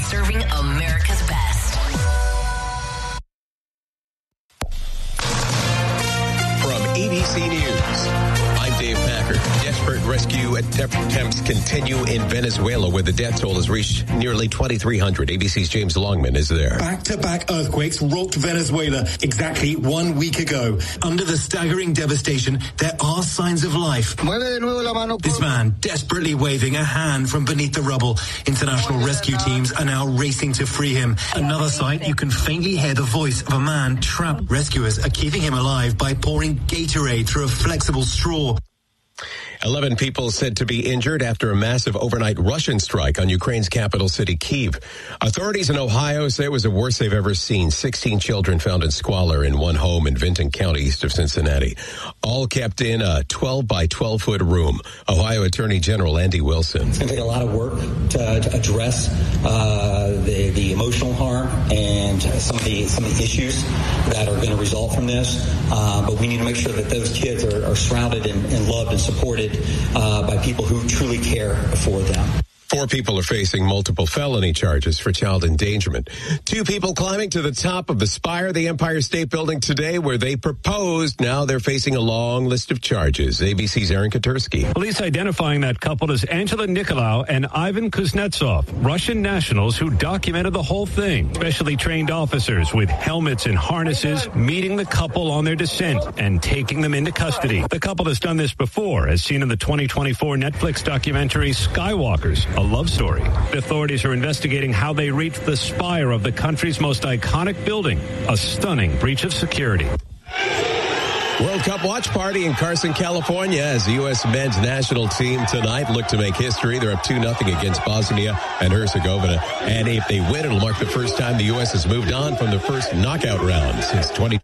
serving America's best. From ABC News, I'm Dave Packer. Desperate rescue attempts continue in Venezuela, where the death toll has reached nearly 2,300. ABC's James Longman is there. Back-to-back earthquakes rocked Venezuela exactly 1 week ago. Under the staggering devastation, there are signs of life. This man desperately waving a hand from beneath the rubble. International rescue teams are now racing to free him. Another site, you can faintly hear the voice of a man trapped. Rescuers are keeping him alive by pouring Gatorade through a flexible straw. 11 people said to be injured after a massive overnight Russian strike on Ukraine's capital city, Kyiv. Authorities in Ohio say it was the worst they've ever seen. 16 children found in squalor in one home in Vinton County, east of Cincinnati, all kept in a 12 by 12-foot room. Ohio Attorney General Andy Wilson. It's going to take a lot of work to address the emotional harm and some of the issues that are going to result from this. But we need to make sure that those kids are surrounded and loved and supported by people who truly care for them. 4 people are facing multiple felony charges for child endangerment. 2 people climbing to the top of the spire of the Empire State Building today where they proposed. Now they're facing a long list of charges. ABC's Aaron Katersky. Police identifying that couple as Angela Nikolaou and Ivan Kuznetsov, Russian nationals who documented the whole thing. Specially trained officers with helmets and harnesses meeting the couple on their descent and taking them into custody. The couple has done this before, as seen in the 2024 Netflix documentary Skywalkers, a love story. Authorities are investigating how they reached the spire of the country's most iconic building, a stunning breach of security. World Cup watch party in Carson, California, as the U.S. men's national team tonight look to make history. They're up 2-0 against Bosnia and Herzegovina. And if they win, it'll mark the first time the U.S. has moved on from the first knockout round since 20.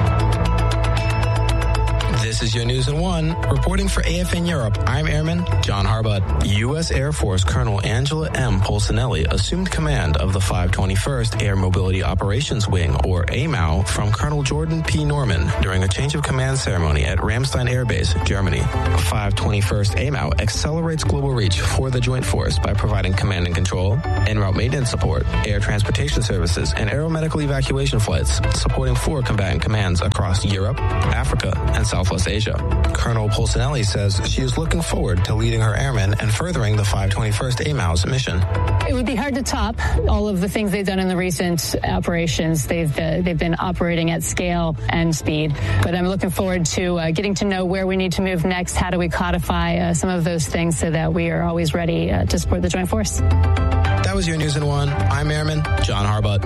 This is your News in 1. Reporting for AFN Europe, I'm Airman John Harbutt. U.S. Air Force Colonel Angela M. Polsinelli assumed command of the 521st Air Mobility Operations Wing, or AMOW, from Colonel Jordan P. Norman during a change of command ceremony at Ramstein Air Base, Germany. 521st AMOW accelerates global reach for the Joint Force by providing command and control, en route maintenance support, air transportation services, and aeromedical evacuation flights, supporting 4 combatant commands across Europe, Africa, and Southwest Asia. Colonel Polsinelli says she is looking forward to leading her airmen and furthering the 521st AMOW's mission. It would be hard to top all of the things they've done in the recent operations. They've been operating at scale and speed. But I'm looking forward to getting to know where we need to move next. How do we codify some of those things so that we are always ready to support the Joint Force? That was your News in 1. I'm Airman John Harbutt.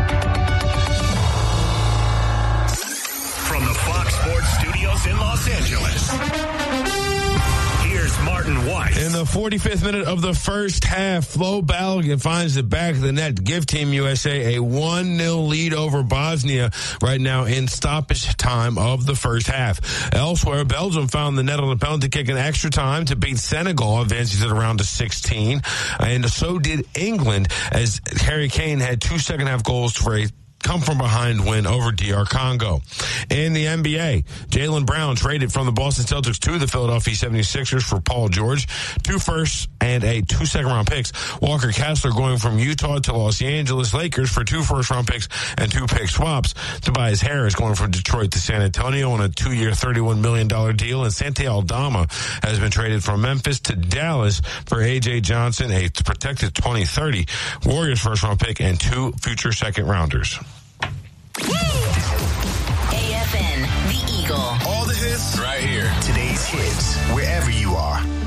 From the Fox Sports Studios in Los Angeles, here's Martin Weiss. In the 45th minute of the first half, Flo Balogun finds the back of the net to give Team USA a 1-0 lead over Bosnia right now in stoppage time of the first half. Elsewhere, Belgium found the net on the penalty kick in extra time to beat Senegal, advancing to the round of 16. And so did England, as Harry Kane had 2 second-half goals for a come-from-behind win over DR Congo. In the NBA, Jaylen Brown traded from the Boston Celtics to the Philadelphia 76ers for Paul George, 2 firsts and a 2 second-round picks. Walker Kessler going from Utah to Los Angeles Lakers for 2 first-round picks and 2 pick swaps. Tobias Harris going from Detroit to San Antonio on a 2-year, $31 million deal. And Santi Aldama has been traded from Memphis to Dallas for A.J. Johnson, a protected 2030 Warriors first-round pick, and 2 future second-rounders. AFN, The Eagle. All the hits right here. Today's hits, wherever you are.